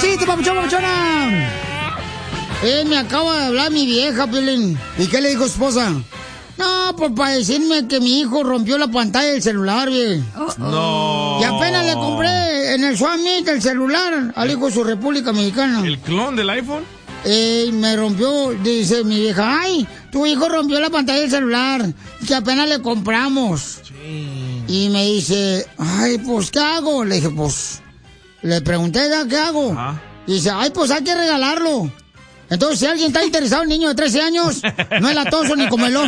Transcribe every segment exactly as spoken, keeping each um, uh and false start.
chiste, papuchón, papuchona! Eh, me acaba de hablar mi vieja, Piolín. ¿Y qué le dijo su esposa? No, pues para decirme que mi hijo rompió la pantalla del celular, güey. No. Y apenas le compré en el Swamit el celular al hijo de su República Mexicana. ¿El clon del iPhone? Eh, me rompió, dice mi vieja, ay, tu hijo rompió la pantalla del celular, que apenas le compramos. Sí. Y me dice, ay, pues, ¿qué hago? Le dije, pues, le pregunté, ¿ya qué hago? Ajá. Y dice, ay, pues hay que regalarlo. Entonces, si alguien está interesado en un niño de trece años, no es latoso ni comelón.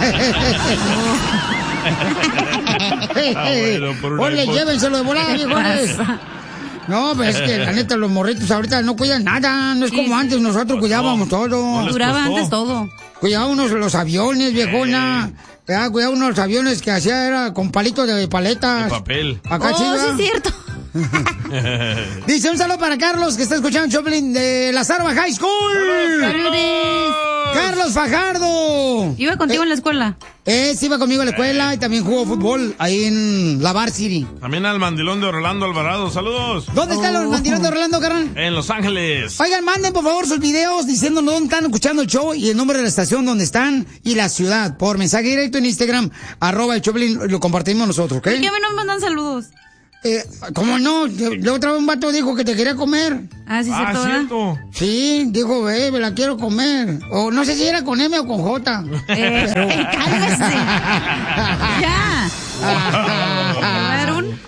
Oye, llévenselo de volada, viejones. No, pues es que la neta los morritos ahorita no cuidan nada, no es como antes, nosotros cuidábamos todo. Duraba antes todo. Cuidábamos los aviones, viejona. Ya, cuidábamos los aviones que hacía era con palitos de paletas. De papel. Acá oh, sí, sí es cierto. Dice un saludo para Carlos que está escuchando Choplin de la Zarba High School. ¡Saludos! Carlos Fajardo. ¿Iba contigo eh, en la escuela? Eh, sí, iba conmigo a la escuela y también jugó fútbol ahí en la Bar City. También al mandilón de Orlando Alvarado, saludos. ¿Dónde oh. están los mandilón de Orlando, carnal? En Los Ángeles. Oigan, manden por favor sus videos diciéndonos dónde están escuchando el show y el nombre de la estación donde están y la ciudad. Por mensaje directo en Instagram, arroba el Choplin, lo compartimos nosotros, ¿ok? ¿Por qué a mí no me mandan saludos? Eh, ¿Cómo no? La otra vez un vato dijo que te quería comer. Ah, sí, Ah, cierto, ¿verdad? cierto. Sí, dijo, baby, la quiero comer. O no sé si era con M o con J. Eh, Pero- eh, cálmese. Ya. A ver, un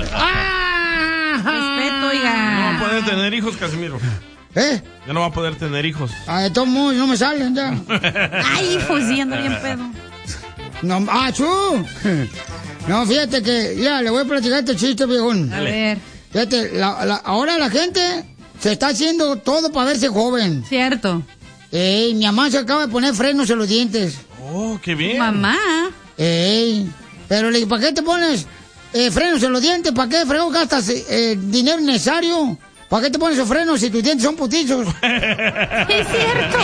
respeto, oiga. No va a poder tener hijos, Casimiro. ¿Eh? Ya no va a poder tener hijos. Ah, de todos modos, no me salen ya. Ay, hijo, sí, ando bien pedo. No, ¡ah, chu! No, fíjate que, ya, le voy a platicar este chiste, viejón. A ver. Fíjate, la- la- ahora la gente se está haciendo todo para verse joven. Cierto. Ey, mi mamá se acaba de poner frenos en los dientes. Oh, qué bien. Mamá. Ey, pero le dije, ¿para qué te pones eh, frenos en los dientes? ¿Para qué fregón gastas eh, dinero innecesario? ¿Para qué te pones esos frenos si tus dientes son putizos? Es cierto.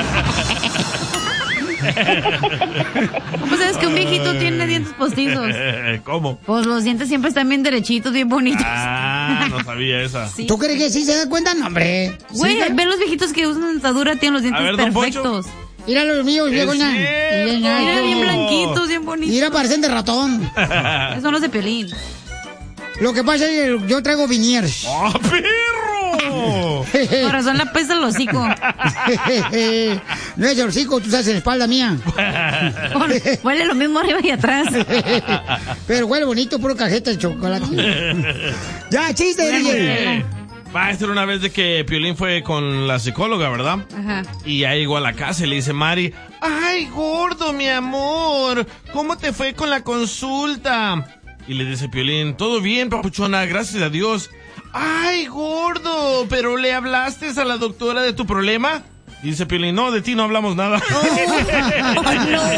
¿Cómo sabes que un viejito tiene dientes postizos? ¿Cómo? Pues los dientes siempre están bien derechitos, bien bonitos. Ah, no sabía esa. Sí. ¿Tú crees que sí se da cuenta? No, hombre. Güey, Sí, ve los viejitos que usan dentadura, tienen los dientes A ver, don Poncho. perfectos. mira los míos, Es viejona. cierto. Mira, Mira, bien Oh. blanquitos, bien bonitos. mira, parecen de ratón. Esos son los de Piolín. Lo que pasa es que yo traigo Viniers. ¡Oh, perro! Por razón la pesa el hocico. No es el hocico, tú estás en la espalda mía. Huele lo mismo arriba y atrás. Pero huele bonito, puro cajeta de chocolate. Ya, chiste, D J. Eh, Va a ser una vez de que Piolín fue con la psicóloga, ¿verdad? Ajá. Y ya llegó a la casa y le dice Mari, ¡ay, gordo, mi amor! ¿Cómo te fue con la consulta? Y le dice Piolín, todo bien, papuchona, gracias a Dios. ¡Ay, gordo! ¿Pero le hablaste a la doctora de tu problema? Y dice Piolín, no, de ti no hablamos nada. ¡Ay, no!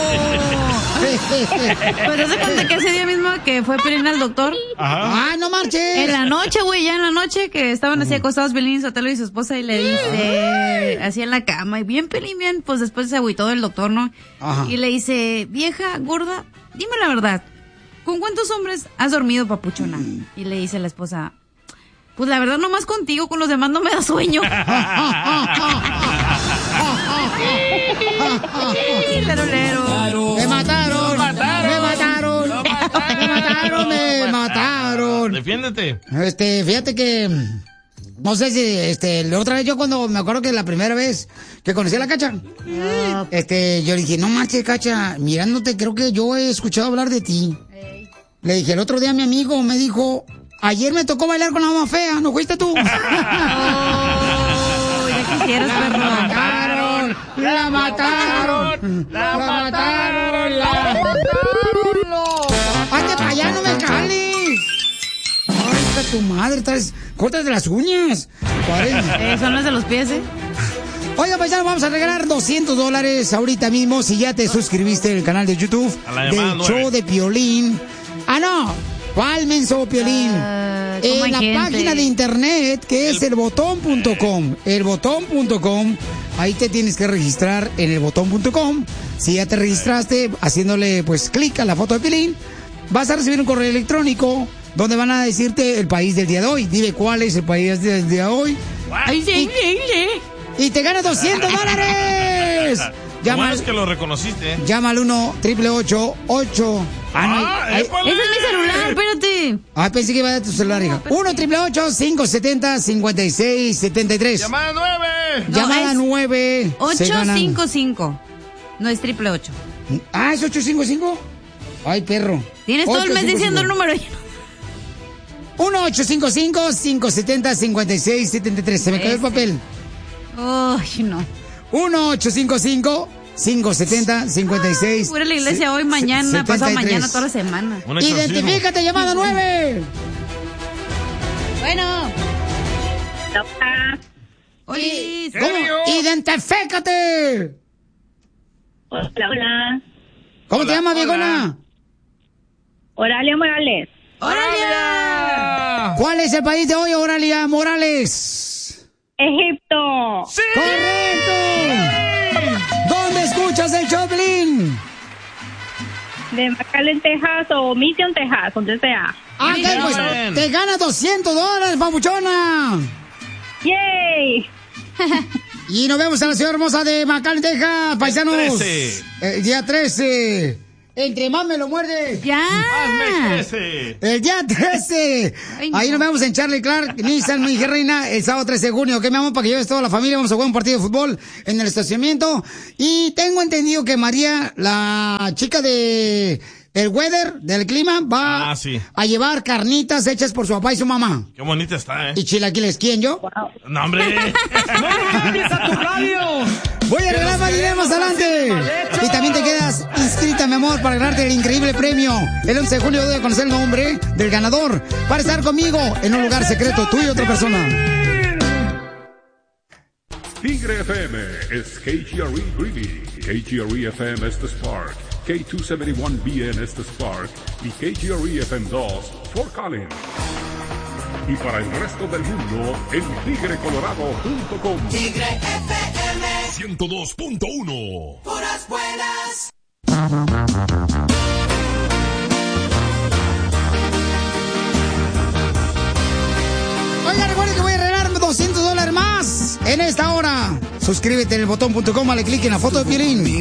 Pues hace cuenta que ese día mismo que fue Piolín al doctor. Ajá. ¡Ah, no marches! En la noche, güey, ya en la noche que estaban así acostados Piolín, Sotelo y su esposa y le dice, así en la cama, y bien Piolín, bien, pues después se agüitó el doctor, ¿no? Ajá. Y le dice, vieja, gorda, dime la verdad, ¿con cuántos hombres has dormido, papuchona? Y le dice la esposa, pues la verdad nomás contigo, con los demás no me da sueño. Lero, lero. ¡Me mataron! ¡Me mataron! ¡Me mataron! ¡Me mataron! Defiéndete. Este, fíjate que... No sé si, este, la otra vez yo cuando me acuerdo que la primera vez que conocí a la Cacha, este, yo le dije, no marches, Cacha, mirándote, creo que yo he escuchado hablar de ti. Le dije, el otro día mi amigo me dijo, ayer me tocó bailar con la mamá fea, ¿no fuiste tú? Oh, ya quisieras, La perro. mataron, la mataron, la mataron, la mataron. ¡Hazte para allá, no me cales! ¡Ay, está tu madre! Traes cortas de las uñas. Eh, son las de los pies, ¿eh? Oiga, paisano, vamos a regalar doscientos dólares ahorita mismo si ya te suscribiste al canal de YouTube A la llamada del nueve. show de Piolín. Ah, no. ¿Cuál menso, Piolín? Ah, ¿cómo en hay la gente? página de internet que es el botón punto com. El botón punto com. Ahí te tienes que registrar en el botón punto com. Si ya te registraste haciéndole pues clic a la foto de Piolín, vas a recibir un correo electrónico donde van a decirte el país del día de hoy. Dime cuál es el país del día de hoy. Ay, sí, sí, sí. Y te ganas doscientos dólares. Llama al, es que lo reconociste, ¿eh? Llama al uno, triple ocho, ocho. Ah, no, ah ese es mi celular, espérate. Ah, pensé que iba a dar tu celular, hija. uno, triple ocho, cinco siete cero, cinco seis siete tres. Llamada nueve. No, Llamada nueve. ocho cinco cinco. No es triple ocho. Ah, ¿es ocho cinco cinco? Ay, perro. Tienes todo el mes diciendo el número. uno ocho cinco cinco, cinco siete cero, cinco seis siete tres. Se me cayó el papel. Ay, no. uno ocho cinco cinco, cinco siete cero, cinco seis. Voy a la iglesia hoy, mañana, pasado mañana, toda la semana. Identifícate, llamada nueve. Bueno. Hola. Oye, ¿cómo? Identifícate. Hola, hola. ¿Cómo hola, te llamas, hola. viejona? Oralia Morales. ¡Oralia! ¿Cuál es el país de hoy, Oralia Morales? Egipto. ¡Sí! ¡Correcto! ¿Dónde escuchas el Choplin? De McAllen, Texas o Mission, Texas, donde sea. Ah, Muy ¿qué? Pues bien. te ganas doscientos dólares, papuchona. ¡Yay! Y nos vemos a la ciudad hermosa de McAllen, Texas, paisanos. trece. El día trece. Entre más me lo muerdes. ¡Ya! Más me crece. El día trece. Ay, no. Ahí nos vemos en Charlie Clark, Nissan, mi hija reina, el sábado trece de junio. ¿Qué, mi amor? Para que lleves toda la familia. Vamos a jugar un partido de fútbol en el estacionamiento. Y tengo entendido que María, la chica de el weather, del clima, va Ah, sí. a llevar carnitas hechas por su papá y su mamá. Qué bonita está, ¿eh? Y chilaquiles. ¿Quién, yo? No, hombre. Voy a regalar más dinero más adelante. Y también te quedas inscrita, mi amor, para ganarte el increíble premio. El once de julio voy a conocer el nombre del ganador para estar conmigo en un lugar secreto, tú y otra persona. Tigre F M es K G R E Greeley, K G R E F M es The Spark, K doscientos setenta y uno B N es The Spark y K G R E F M dos Fort Collins. Y para el resto del mundo, en tigre colorado punto com. Tigre F M ciento dos punto uno. puras buenas. Oiga, recuerden que voy a regalar doscientos dólares más en esta hora. Suscríbete en el botón punto com, dale clic en la foto de Piolín.